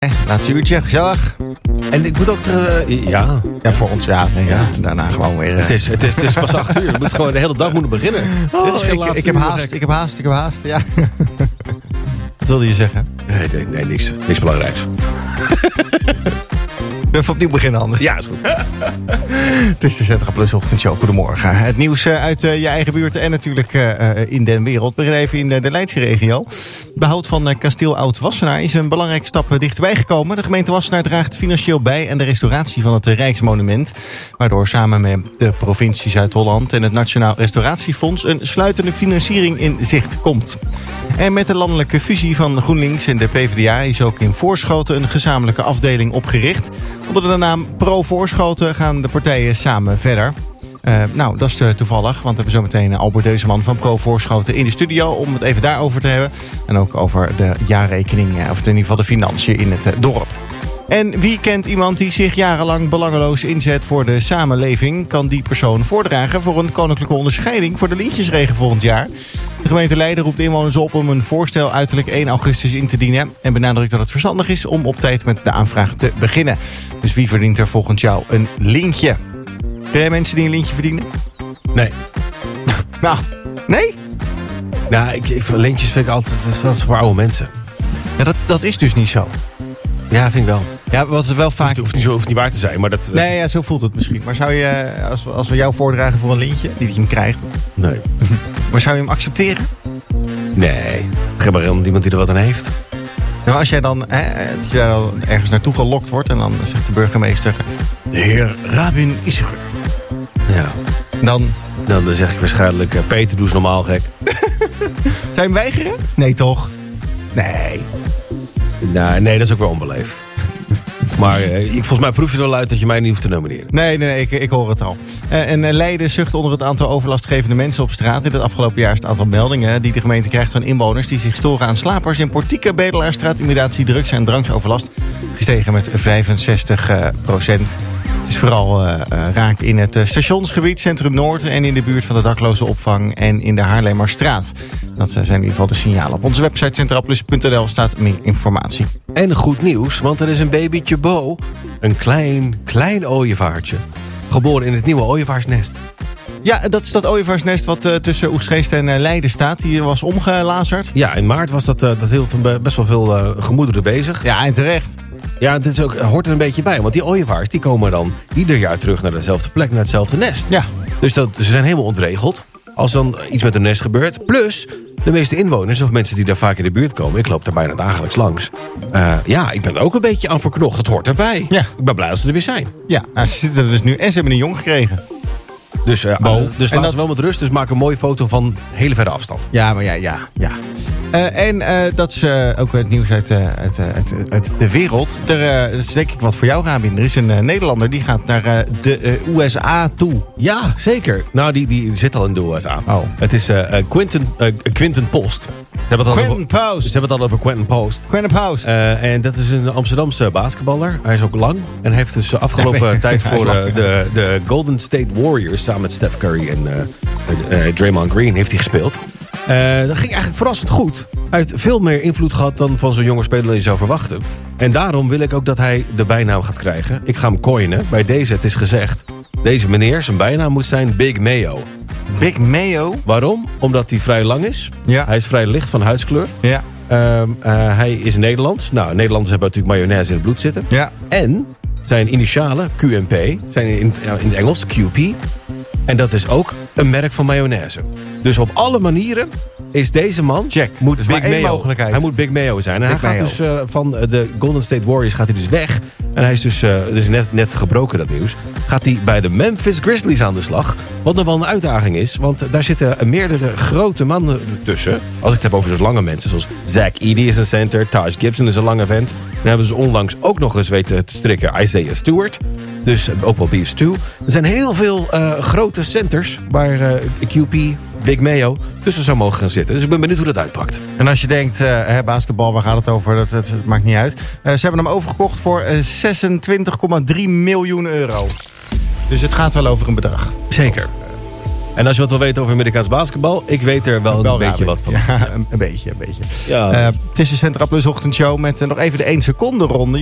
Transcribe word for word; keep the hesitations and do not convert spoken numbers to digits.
Laatste uurtje, gezellig. En ik moet ook... Uh, ja. Ja, voor ons, ja. Nee, ja. Daarna gewoon weer... Uh... Het, is, het, is, het is pas acht uur. Je moet gewoon de hele dag moeten beginnen. Oh, Dit is geen ik, laatste ik heb uur, haast, gek. ik heb haast, ik heb haast, ja. Wat wilde je zeggen? Nee, nee, nee niks. Niks belangrijks. Even opnieuw beginnen, anders. Ja, is goed. Het is de Centra Plus ochtendshow. Goedemorgen. Het nieuws uit uh, je eigen buurt en natuurlijk uh, in de wereld. We beginnen even in de, de Leidse regio. Behoud van uh, kasteel Oud-Wassenaar is een belangrijke stap dichterbij gekomen. De gemeente Wassenaar draagt financieel bij aan de restauratie van het uh, Rijksmonument. Waardoor samen met de provincie Zuid-Holland en het Nationaal Restauratiefonds een sluitende financiering in zicht komt. En met de landelijke fusie van GroenLinks en de PvdA is ook in Voorschoten een gezamenlijke afdeling opgericht. Onder de naam Pro Voorschoten gaan de partijen samen verder. Uh, nou, dat is te toevallig, want we hebben zo meteen Albert Deuzeman van Pro Voorschoten in de studio om het even daarover te hebben. En ook over de jaarrekening, of in ieder geval de financiën in het uh, dorp. En wie kent iemand die zich jarenlang belangeloos inzet voor de samenleving? Kan die persoon voordragen voor een koninklijke onderscheiding voor de lintjesregen volgend jaar? De gemeente Leiden roept inwoners op om een voorstel uiterlijk één augustus in te dienen. En benadrukt dat het verstandig is om op tijd met de aanvraag te beginnen. Dus wie verdient er volgens jou een lintje? Ken jij mensen die een lintje verdienen? Nee. Nou, nee? Nou, ik, ik, lintjes vind ik altijd... Dat is wel voor oude mensen. Ja, dat, dat is dus niet zo. Ja, vind ik wel. Ja, wat het wel vaak... Het hoeft niet, zo, hoeft niet waar te zijn, maar dat... Nee, ja, zo voelt het misschien. Maar zou je, als we, als we jou voordragen voor een lintje, die je hem krijgt... Nee. Maar zou je hem accepteren? Nee. Geef maar iemand die er wat aan heeft. Nou, als jij dan, hè, als jij dan ergens naartoe gelokt wordt en dan zegt de burgemeester... De heer Rabin is er. Ja. Dan... Dan, dan zeg ik waarschijnlijk, uh, Peter, doe eens normaal, gek. Zou je hem weigeren? Nee, toch? Nee. Nou, nee, dat is ook wel onbeleefd. Maar uh, ik, volgens mij proef je er al uit dat je mij niet hoeft te nomineren. Nee, nee, nee ik, ik hoor het al. Uh, en uh, Leiden zucht onder het aantal overlastgevende mensen op straat. In het afgelopen jaar is het aantal meldingen die de gemeente krijgt van inwoners die zich storen aan slapers in portieken, bedelaars, straatintimidatie, drugs en drankoverlast gestegen met vijfenzestig procent. Het is vooral uh, uh, raak in het uh, stationsgebied, Centrum Noord en in de buurt van de dakloze opvang en in de Haarlemmerstraat. Dat uh, zijn in ieder geval de signalen. Op onze website centraplus punt n l staat meer informatie. En goed nieuws, want er is een babytje Bo. Een klein, klein ooievaartje. Geboren in het nieuwe ooievaarsnest. Ja, dat is dat ooievaarsnest wat uh, tussen Oegstgeest en uh, Leiden staat. Die was omgelazerd. Ja, in maart was dat, uh, dat hield best wel veel uh, gemoederen bezig. Ja, en terecht. Ja, dit is ook, hoort er een beetje bij. Want die ooievaars die komen dan ieder jaar terug naar dezelfde plek, naar hetzelfde nest. Ja. Dus dat, ze zijn helemaal ontregeld. Als dan iets met een nest gebeurt. Plus, de meeste inwoners of mensen die daar vaak in de buurt komen... ik loop daar bijna dagelijks langs. Uh, ja, ik ben er ook een beetje aan verknocht. Het hoort erbij. Ja. Ik ben blij dat ze er weer zijn. Ja, nou, ze zitten er dus nu en ze hebben een jong gekregen. Dus, uh, Bo. dus En laat dat... ze wel met rust. Dus maak een mooie foto van hele verre afstand. Ja, maar ja, ja, ja. Uh, en uh, dat is uh, ook het nieuws uit, uh, uit, uh, uit, uit de wereld. Er, uh, dat is denk ik wat voor jou, Rabin. Er is een uh, Nederlander die gaat naar uh, de uh, U S A toe. Ja, zeker. Nou, die, die zit al in de U S A. Oh. Het is uh, Quinten, uh, Quinten Post. Ze hebben het al Quinten over, Post. Ze hebben het al over Quinten Post. Quinten Post. Uh, en dat is een Amsterdamse basketballer. Hij is ook lang. En heeft dus afgelopen ja, tijd voor uh, de, de Golden State Warriors... samen met Steph Curry en uh, uh, Draymond Green heeft hij gespeeld. Uh, dat ging eigenlijk verrassend goed. Hij heeft veel meer invloed gehad dan van zo'n jonge speler je zou verwachten. En daarom wil ik ook dat hij de bijnaam gaat krijgen. Ik ga hem coinen. Bij deze, het is gezegd... Deze meneer, zijn bijnaam moet zijn Big Mayo. Big Mayo? Waarom? Omdat hij vrij lang is. Ja. Hij is vrij licht van huidskleur. Ja. Uh, uh, hij is Nederlands. Nou, Nederlanders hebben natuurlijk mayonaise in het bloed zitten. Ja. En zijn initialen, Q M P, zijn in, in het Engels Q P. En dat is ook een merk van mayonaise. Dus op alle manieren is deze man... Check. Moet dus Big maar één Mayo. mogelijkheid. Hij moet Big Mayo zijn. En Big hij gaat Mayo. dus uh, van de Golden State Warriors gaat hij dus weg. En hij is dus, uh, dus net, net gebroken, dat nieuws. Gaat hij bij de Memphis Grizzlies aan de slag. Wat nog wel een uitdaging is. Want daar zitten meerdere grote mannen tussen. Als ik het heb over dus lange mensen. Zoals Zach Edey is een center. Taj Gibson is een lange vent. Dan hebben ze onlangs ook nog eens weten te strikken Isaiah Stewart. Dus ook wel Beef Stew. Er zijn heel veel uh, grote centers waar uh, Q P, Big Mayo tussen zou mogen gaan zitten. Dus ik ben benieuwd hoe dat uitpakt. En als je denkt, uh, hè, basketbal, waar gaat het over? Dat, dat, dat maakt niet uit. Uh, ze hebben hem overgekocht voor uh, zesentwintig komma drie miljoen euro. Dus het gaat wel over een bedrag. Zeker. En als je wat wil weten over Amerikaans basketbal, ik weet er wel een Wel beetje raar, wat van. Ja, een, een beetje, een beetje. Ja. Uh, het is de Centra Plus ochtendshow met uh, nog even de één seconde ronde.